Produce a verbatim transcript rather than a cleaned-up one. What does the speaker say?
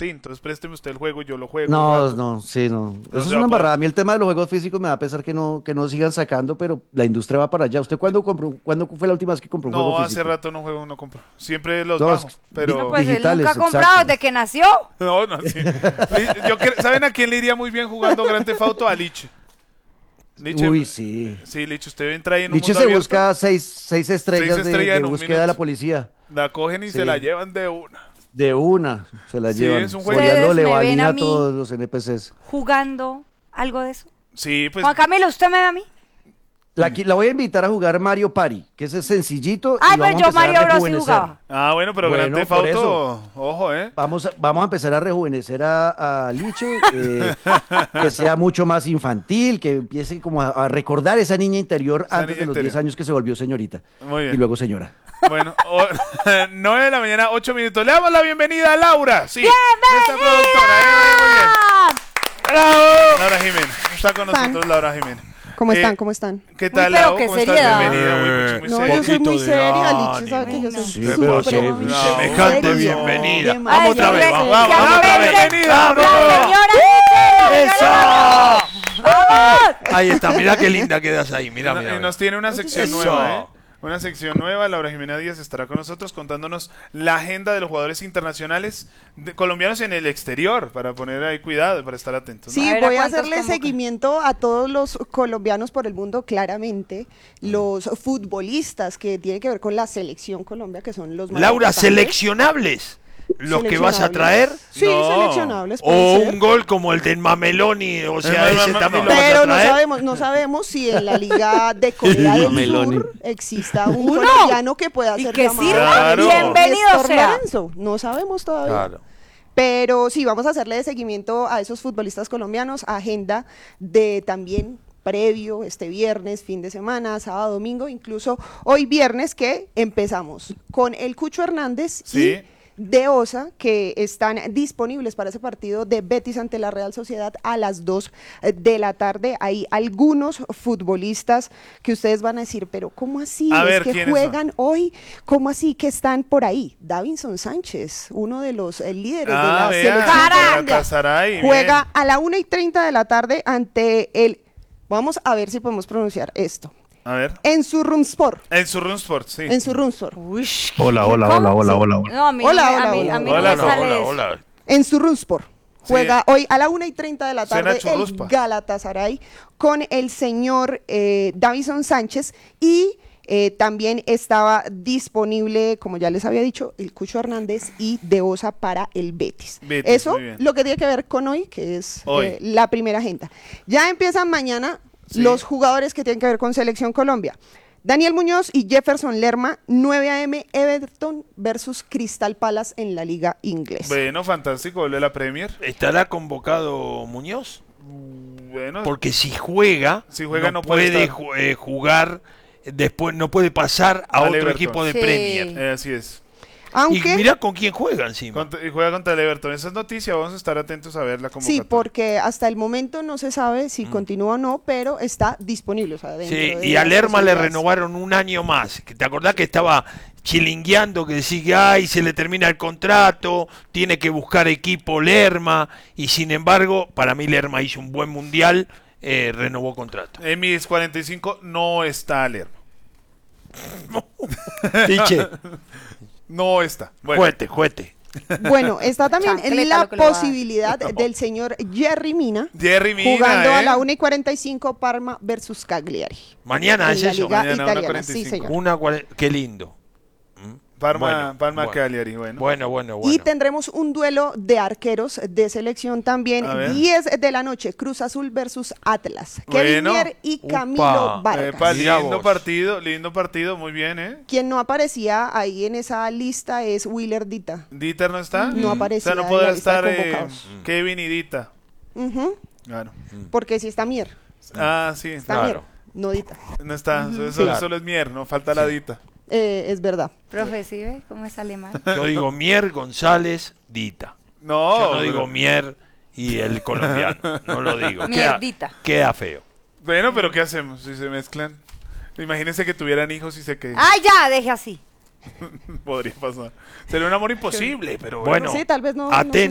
ti, entonces présteme usted el juego y yo lo juego. No, rato. no, sí, no. Eso O es sea, una pa- embarrada. A mí el tema de los juegos físicos me da pesar que no, que no sigan sacando, pero la industria va para allá. ¿Usted cuándo compró, cuándo fue la última vez que compró un juego No, hace físico? rato no juego, no compro. Siempre los Dos. bajo, No, pero... pues él digitales, nunca ha comprado exacto. desde que nació. No, no, sí. Yo cre- ¿Saben a quién le iría muy bien jugando Grand Theft Auto? A Liche. Liche, Uy, sí. Sí, Liche, usted entra ahí en un Liche mundo se abierto, busca seis, seis estrellas Seis de- estrellas de, en un búsqueda de la minuto. policía. la cogen y Sí. se la llevan de una. De una se la Sí, llevan. es un juego. Soriano Ustedes le me ven valía a a mí. todos los N P Cs. Jugando algo de eso. Sí, pues... Juan Camilo, ¿usted me ve a mí? La, qui- la voy a invitar a jugar Mario Party, que ese es sencillito. Ay, y pues vamos yo a empezar a Mario Bros sí rejuvenecer. jugaba. Ah, bueno, pero Bueno, Grand Theft por Auto, ojo, ¿eh? Vamos a, vamos a empezar a rejuvenecer a, a Liche, eh, que sea mucho más infantil, que empiece como a, a recordar esa niña interior Esa antes niña de los interior. diez años que se volvió señorita. Muy bien. Y luego señora. Bueno, o- nueve de la mañana, ocho minutos. Le damos la bienvenida a Laura, sí. ¡Bienvenida! Nuestra productora, eh, muy bien. ¡Bravo! Laura Jiménez, está con Están. nosotros Laura Jiménez. ¿Cómo Eh, están? ¿Cómo están? ¿Qué tal, Uy, pero Lau? qué ¿Cómo estás? seriedad. Bienvenida, muy, muy, muy No, seria. yo soy muy poquito de seria, ánimo. Liche, sabe que yo soy Sí, súper pero seria. qué- No, Semejante seria. bienvenida. Demasiado. Vamos otra vez, Ay, vamos, que vamos, se vamos otra vez. aprende. Bienvenida, La señora Liche, ¡Eso! ¡vamos! Ahí está, mira qué linda quedas ahí, mira, No, mira. y mira. nos tiene una sección Eso. nueva, ¿eh? Una sección nueva. Laura Jimena Díaz estará con nosotros contándonos la agenda de los jugadores internacionales de- colombianos en el exterior, para poner ahí cuidado, para estar atentos, ¿no? Sí, A ver, ¿a voy a cuántos hacerle convocan? seguimiento a todos los colombianos por el mundo, claramente, los futbolistas que tienen que ver con la selección Colombia, que son los más Laura, importantes. seleccionables. Los que vas a traer. Sí, No. seleccionables. O pueden ser. un gol como el del Mameloni, o sea, El ese Mame- también no. lo vas a Pero no traer. sabemos, no sabemos si en la liga de Corea del Meloni. Sur exista un Uno. colombiano que pueda Y ser que llamado sirva. Claro. Bienvenido Néstor sea. Lorenzo. No sabemos todavía. Claro. Pero sí, vamos a hacerle de seguimiento a esos futbolistas colombianos, agenda de también previo este viernes, fin de semana, sábado, domingo, incluso hoy viernes que empezamos con el Cucho Hernández Sí. y de Osa, que están disponibles para ese partido de Betis ante la Real Sociedad a las dos de la tarde. Hay algunos futbolistas que ustedes van a decir, pero ¿cómo así? A es ver, que ¿quiénes juegan hoy, ¿cómo así que están por ahí? Davinson Sánchez, uno de los eh, líderes de Ah, la vea, selección Caramba. Colombia, Galatasaray, juega bien. a la una y treinta de la tarde ante el, vamos a ver si podemos pronunciar esto, A ver. en su Runsport, En su Runsport, sí. en su Runsport, Uy, Hola, hola, ¿cómo? hola, hola, hola, hola. No, a mí Hola, no me, hola, a mí, hola, a mí hola. no me Hola, sale Hola, eso. hola. en su Runsport. Sí. Juega hoy a la una y treinta de la Suena tarde el churruspa. Galatasaray con el señor eh, Davinson Sánchez y eh, también estaba disponible, como ya les había dicho, el Cucho Hernández y De Osa para el Betis. Betis, Eso muy bien. lo que tiene que ver con hoy, que es Hoy. eh, la primera agenda. Ya empiezan mañana Sí. los jugadores que tienen que ver con Selección Colombia. Daniel Muñoz y Jefferson Lerma, nueve a eme, Everton versus Crystal Palace en la Liga Inglesa. Bueno, fantástico, vuelve la Premier. ¿Estará convocado Muñoz? Bueno, Porque si juega, Si juega, no no, puede puede, estar. ju- eh, jugar, después no puede pasar a Al otro Everton. equipo de Sí. Premier. eh, así es. Aunque... Y mira con quién juega encima. Contra- y juega contra el Everton. Esa es noticia, vamos a estar atentos a ver la Sí, convocatoria. porque hasta el momento no se sabe Mm. si continúa o no, pero está disponible. O sea, dentro Sí, de y a las Lerma le posibilidades. renovaron un año más. Que ¿Te acordás que estaba chilingueando, que decía, ay, se le termina el contrato, tiene que buscar equipo Lerma? Y sin embargo, para mí Lerma hizo un buen mundial, eh, renovó contrato. En mis cuarenta y cinco no está Lerma. Tiche, No está. Bueno, juete, juete. Bueno, está también Chancleta la lo que le va a dar. posibilidad del señor Jerry Mina Jerry Mina, jugando ¿eh? a la una y cuarenta y cinco Parma versus Cagliari. Mañana en es la eso. Liga Mañana, Italiana, una sí, cuarenta y cinco. señor. Una cuare- qué lindo. ¿Mm? Parma, Bueno, Parma bueno. Cagliari, bueno. Bueno, bueno, Y bueno. tendremos un duelo de arqueros de selección también, A ver. diez de la noche, Cruz Azul versus Atlas. Kevin Bueno. Mier y Upa. Camilo Vargas. Epa, Mira lindo vos. partido, lindo partido, muy bien, ¿eh? Quien no aparecía ahí en esa lista es Willer Dita. ¿Dieter no está? No O aparecía sea, no en podrá la lista estar de eh, convocados. Kevin y Dita. Ujú, Claro. porque si está Mier, Ah, sí, está Claro. Mier, no Dita. no está. Solo, Sí. solo- solo es Mier, no falta la Dita. Eh, es verdad. Profe, ¿sí ve cómo es alemán? Yo digo Mier, González, Dita. No, Yo no pero- digo Mier y el colombiano. No lo digo. Queda, Mierdita. queda feo. Bueno, pero ¿qué hacemos si se mezclan? Imagínense que tuvieran hijos y se que ¡Ay, ya! Deje así. podría pasar. Sería un amor imposible, pero Bueno, Sí, tal vez no- no atentos